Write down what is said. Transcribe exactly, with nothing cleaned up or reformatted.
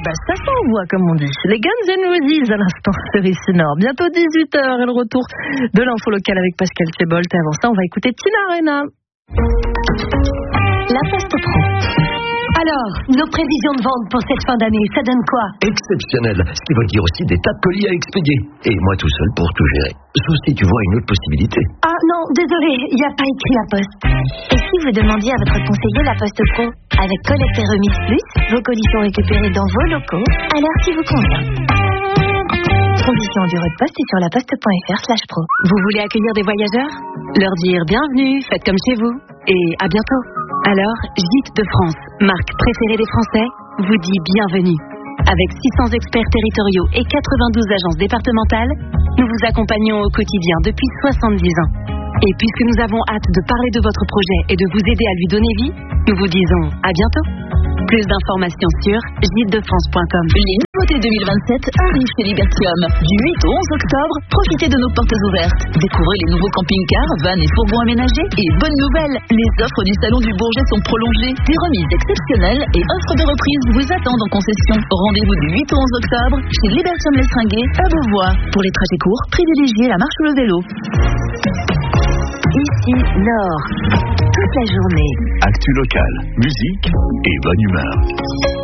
Eh ben, ça s'envoie, comme on dit. Les Guns N' Roses à l'instant sur Ici Nord. Bientôt dix-huit heures et le retour de l'info locale avec Pascal Thiebolt. Et avant ça, on va écouter Tina Arena. La Poste Pro. Alors, nos prévisions de vente pour cette fin d'année, ça donne quoi? Exceptionnel, ce qui veut dire aussi des tas de colis à expédier. Et moi tout seul pour tout gérer. Sauf si tu vois une autre possibilité. Ah non, désolé, il n'y a pas écrit La Poste. Et si vous demandiez à votre conseiller La Poste Pro? Avec collecte et remise plus, vos colis sont récupérés dans vos locaux, à l'heure qui vous convient. Conditions du bureau de poste et sur laposte.fr slash pro. Vous voulez accueillir des voyageurs? Leur dire bienvenue, faites comme chez vous. Et à bientôt. Alors, Gîtes de France, marque préférée des Français, vous dit bienvenue. Avec six cents experts territoriaux et quatre-vingt-douze agences départementales, nous vous accompagnons au quotidien depuis soixante-dix ans. Et puisque nous avons hâte de parler de votre projet et de vous aider à lui donner vie, nous vous disons à bientôt. Plus d'informations sur gîtes de france point com. Les nouveautés deux mille vingt-sept arrivent chez Libertium. Du huit au onze octobre, profitez de nos portes ouvertes. Découvrez les nouveaux camping-cars, vannes et fourgons aménagés. Et bonne nouvelle, les offres du Salon du Bourget sont prolongées. Des remises exceptionnelles et offres de reprise vous attendent en concession. Rendez-vous du huit au onze octobre chez Libertium Lesringuet à Beauvois. Pour les trajets courts, privilégiez la marche ou le vélo. Ici Nord. Toute la journée. Actu locale, musique et bonne humeur.